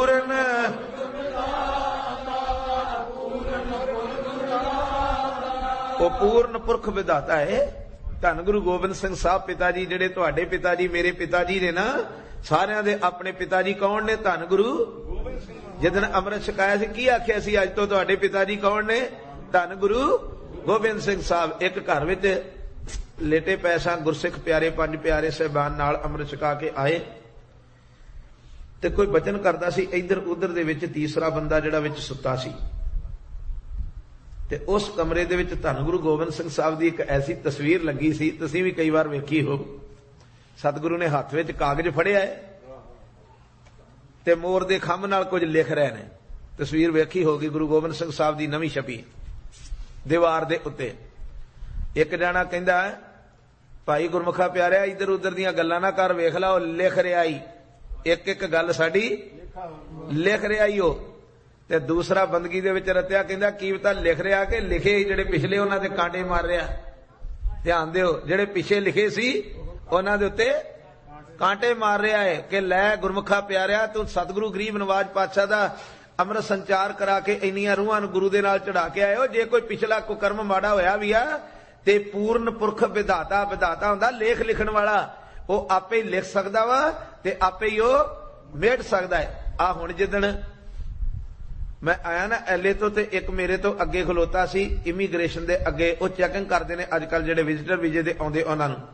ਪੂਰਨ ਉਹ ਪੂਰਨ ਪੁਰਖ ਵਿਧਾਤਾ ਹੈ। ਧੰਨ ਗੁਰੂ ਗੋਬਿੰਦ ਸਿੰਘ ਸਾਹਿਬ ਪਿਤਾ ਜੀ, ਜਿਹੜੇ ਤੁਹਾਡੇ ਪਿਤਾ ਜੀ ਮੇਰੇ ਪਿਤਾ ਜੀ ਨੇ ਨਾ, ਸਾਰਿਆਂ ਦੇ ਆਪਣੇ ਪਿਤਾ ਜੀ ਕੌਣ ਨੇ? ਧੰਨ ਗੁਰੂ ਗੋਬਿੰਦ ਸਿੰਘ। ਜਿੱਦਣ ਅੰਮ੍ਰਿਤ ਛਕਾਇਆ ਸੀ ਕੀ ਆਖਿਆ ਸੀ? ਅੱਜ ਤੋਂ ਤੁਹਾਡੇ ਪਿਤਾ ਜੀ ਕੌਣ ਨੇ? ਧੰਨ ਗੁਰੂ ਗੋਬਿੰਦ ਸਿੰਘ ਸਾਹਿਬ। ਇੱਕ ਘਰ ਵਿੱਚ ਲੇਟੇ ਪਏ ਸਾਂ ਗੁਰਸਿੱਖ ਪਿਆਰੇ, 5 ਪਿਆਰੇ ਸਾਹਿਬਾਨ ਨਾਲ ਅੰਮ੍ਰਿਤ ਛਕਾ ਕੇ ਆਏ ਤੇ ਕੋਈ ਬਚਨ ਕਰਦਾ ਸੀ, ਇੱਧਰ ਉੱਧਰ ਦੇ ਵਿੱਚ ਤੀਸਰਾ ਬੰਦਾ ਜਿਹੜਾ ਵਿੱਚ ਸੁੱਤਾ ਸੀ ਤੇ ਉਸ ਕਮਰੇ ਦੇ ਵਿੱਚ ਧੰਨ ਗੁਰੂ ਗੋਬਿੰਦ ਸਿੰਘ ਸਾਹਿਬ ਦੀ ਇੱਕ ਐਸੀ ਤਸਵੀਰ ਲੱਗੀ ਸੀ, ਤੁਸੀਂ ਵੀ ਕਈ ਵਾਰ ਵੇਖੀ ਹੋ। ਸਤਿਗੁਰੂ ਨੇ ਹੱਥ ਵਿੱਚ ਕਾਗਜ਼ ਫੜਿਆ ਹੈ ਤੇ ਮੋਰ ਦੇ ਖੰਭ ਨਾਲ ਕੁਝ ਲਿਖ ਰਹੇ ਨੇ। ਤਸਵੀਰ ਵੇਖੀ ਹੋਗੀ ਗੁਰੂ ਗੋਬਿੰਦ ਸਿੰਘ ਸਾਹਿਬ ਦੀ, ਨਵੀਂ ਛਪੀ ਦੀਵਾਰ ਦੇ ਉੱਤੇ। ਇੱਕ ਜਾਣਾ ਕਹਿੰਦਾ, ਭਾਈ ਗੁਰਮੁਖਾ ਪਿਆਰਿਆ ਇੱਧਰ ਉੱਧਰ ਦੀਆਂ ਗੱਲਾਂ ਨਾ ਕਰ, ਵੇਖ ਲਾ ਉਹ ਲਿਖ ਰਿਹਾ ਈ, ਇੱਕ ਇੱਕ ਗੱਲ ਸਾਡੀ ਲਿਖ ਰਿਹਾ ਈ ਉਹ। ਤੇ ਦੂਸਰਾ ਬੰਦਗੀ ਦੇ ਵਿੱਚ ਰਤਿਆ ਕਹਿੰਦਾ ਕੀ ਪਤਾ ਲਿਖ ਰਿਹਾ ਕਿ ਲਿਖੇ ਜਿਹੜੇ ਪਿਛਲੇ ਉਹਨਾਂ ਦੇ ਕਾਂਟੇ ਮਾਰ ਰਿਹਾ। ਧਿਆਨ ਦਿਓ, ਜਿਹੜੇ ਪਿਛੇ ਲਿਖੇ ਸੀ ਉਹਨਾਂ ਦੇ ਉੱਤੇ ਕਾਂਟੇ ਮਾਰ ਰਿਹਾ ਹੈ ਕਿ ਲੈ ਗੁਰਮੁਖਾ ਪਿਆਰਿਆ ਤੂੰ ਸਤਿਗੁਰੂ ਗਰੀਬ ਨਵਾਜ ਪਾਤਸ਼ਾਹ ਦਾ ਅੰਮ੍ਰਿਤ ਸੰਚਾਰ ਕਰਾ ਕੇ ਇੰਨੀਆਂ ਰੂਹਾਂ ਨੂੰ ਗੁਰੂ ਦੇ ਨਾਲ ਚੜਾ ਕੇ ਆਇਓ। ਜੇ ਕੋਈ ਪਿਛਲਾ ਕੁਕਰਮ ਮਾੜਾ ਹੋਇਆ ਵੀ ਆ ਤੇ ਪੂਰਨ ਪੁਰਖ ਵਿਧਾਤਾ, ਵਿਧਾਤਾ ਹੁੰਦਾ ਲੇਖ ਲਿਖਣ ਵਾਲਾ, ਉਹ ਆਪੇ ਹੀ ਲਿਖ ਸਕਦਾ ਵਾ ਤੇ ਆਪੇ ਹੀ ਉਹ ਮੇਟ ਸਕਦਾ ਹੈ। ਆ ਹੁਣ ਜਿੱਦਣ ਮੈਂ ਆਇਆ ਨਾ ਐਲੇ ਤੋਂ ਤੇ ਇੱਕ ਮੇਰੇ ਤੋਂ ਅੱਗੇ ਖਲੋਤਾ ਸੀ ਇਮੀਗ੍ਰੇਸ਼ਨ ਦੇ ਅੱਗੇ, ਉਹ ਚੈਕਿੰਗ ਕਰਦੇ ਨੇ ਅੱਜ ਕੱਲ ਜਿਹੜੇ ਵਿਜ਼ਿਟਰ ਵੀਜ਼ੇ ਦੇ ਆਉਂਦੇ ਉਹਨਾਂ ਨੂੰ।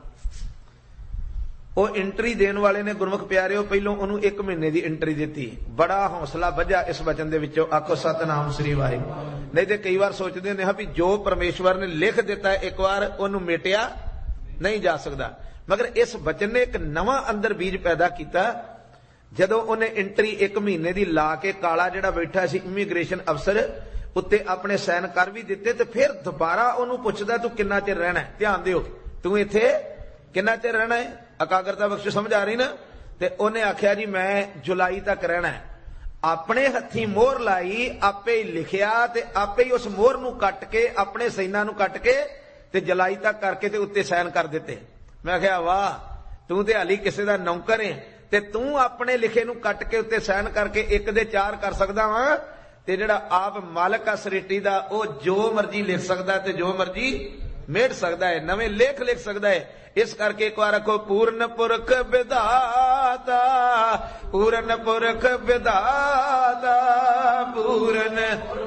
ਉਹ ਐਂਟਰੀ ਦੇਣ ਵਾਲੇ ਨੇ ਗੁਰਮੁਖ ਪਿਆਰਿਓ ਪਹਿਲੋਂ ਉਹਨੂੰ 1 ਮਹੀਨੇ ਦੀ ਐਂਟਰੀ ਦਿੱਤੀ। ਬੜਾ ਹੌਸਲਾ ਵੱਜਾ ਇਸ ਵਚਨ ਦੇ ਵਿੱਚੋਂ, ਆਖੋ ਸਤਿਨਾਮ ਸ੍ਰੀ ਵਾਹਿਗੁਰੂ। ਨਹੀਂ ਤੇ ਕਈ ਵਾਰ ਸੋਚਦੇ ਨੇ ਵੀ ਜੋ ਪਰਮੇਸ਼ਵਰ ਨੇ ਲਿਖ ਦਿੱਤਾ ਇੱਕ ਵਾਰ ਉਹਨੂੰ ਮੇਟਿਆ ਨਹੀਂ ਜਾ ਸਕਦਾ, ਮਗਰ ਇਸ ਵਚਨ ਨੇ ਇੱਕ ਨਵਾਂ ਅੰਦਰ ਬੀਜ ਪੈਦਾ ਕੀਤਾ। ਜਦੋਂ ਉਹਨੇ ਐਂਟਰੀ 1 ਮਹੀਨੇ ਦੀ ਲਾ ਕੇ, ਕਾਲਾ ਜਿਹੜਾ ਬੈਠਾ ਸੀ ਇਮੀਗ੍ਰੇਸ਼ਨ ਅਫਸਰ ਉੱਤੇ ਆਪਣੇ ਸਾਈਨ ਕਰ ਵੀ ਦਿੱਤੇ ਤੇ ਫਿਰ ਦੁਬਾਰਾ ਉਹਨੂੰ ਪੁੱਛਦਾ ਤੂੰ ਕਿੰਨਾ ਚਿਰ ਰਹਿਣਾ ਹੈ? ਧਿਆਨ ਦਿਓ, ਤੂੰ ਇੱਥੇ ਕਿੰਨਾ ਚਿਰ ਰਹਿਣਾ ਹੈ? ਇਕਾਗਰਤਾ ਬਖਸ਼ ਸਮਝ ਆ ਰਹੀ ਨਾ? ਤੇ ਉਹਨੇ ਆਖਿਆ ਜੀ ਮੈਂ ਜੁਲਾਈ ਤੱਕ ਰਹਿਣਾ ਹੈ। ਆਪਣੇ ਹੱਥੀਂ ਮੋਹਰ ਲਾਈ, ਆਪੇ ਹੀ ਲਿਖਿਆ ਤੇ ਆਪੇ ਹੀ ਉਸ ਮੋਹਰ ਨੂੰ ਕੱਟ ਕੇ, ਆਪਣੇ ਸਾਈਨਾਂ ਨੂੰ ਕੱਟ ਕੇ ਤੇ ਜੁਲਾਈ ਤੱਕ ਕਰਕੇ ਤੇ ਉੱਤੇ ਸਾਈਨ ਕਰ ਦਿੱਤੇ। ਮੈਂ ਕਿਹਾ ਵਾਹ, ਤੂੰ ਤੇ ਹਾਲੀ ਕਿਸੇ ਦਾ ਨੌਕਰ ਹੈ ਤੇ ਤੂੰ ਆਪਣੇ ਲਿਖੇ ਨੂੰ ਕੱਟ ਕੇ ਉੱਤੇ ਸਾਈਨ ਕਰਕੇ 1 ਦੇ 4 ਕਰ ਸਕਦਾ ਵਾਂ, ਤੇ ਜਿਹੜਾ ਆਪ ਮਾਲਕ ਆ ਸ੍ਰਿਸ਼ਟੀ ਦਾ ਉਹ ਜੋ ਮਰਜ਼ੀ ਲਿਖ ਸਕਦਾ ਤੇ ਜੋ ਮਰਜ਼ੀ ਮੇਟ ਸਕਦਾ ਹੈ, ਨਵੇਂ ਲੇਖ ਲਿਖ ਸਕਦਾ ਹੈ। ਇਸ ਕਰਕੇ ਇੱਕ ਵਾਰ ਆਖੋ ਪੂਰਨ ਪੁਰਖ ਵਿਧਾਤਾ, ਪੂਰਨ ਪੁਰਖ ਵਿਧਾਤਾ, ਪੂਰਨ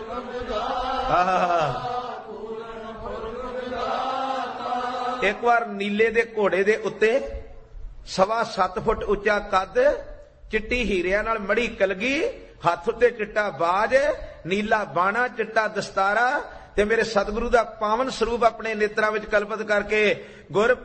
ਇੱਕ ਵਾਰ ਨੀਲੇ ਦੇ ਘੋੜੇ ਦੇ ਉੱਤੇ 7.25 ਫੁੱਟ ਉੱਚਾ ਕੱਦ, ਚਿੱਟੀ ਹੀਰਿਆਂ ਨਾਲ ਮੜੀ ਕਲਗੀ, ਹੱਥ ਉੱਤੇ ਚਿੱਟਾ ਬਾਜ, ਨੀਲਾ ਬਾਣਾ, ਚਿੱਟਾ ਦਸਤਾਰਾ ਤੇ ਮੇਰੇ ਸਤਿਗੁਰੂ ਦਾ ਪਾਵਨ ਸਰੂਪ ਆਪਣੇ ਨੇਤਰਾਂ ਵਿੱਚ ਕਲਪਿਤ ਕਰਕੇ ਗੁਰ